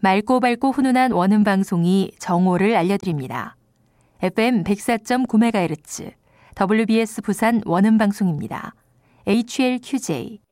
맑고 훈훈한 원음 방송이 정오를 알려드립니다. FM 104.9MHz, WBS 부산 원음 방송입니다. HLQJ,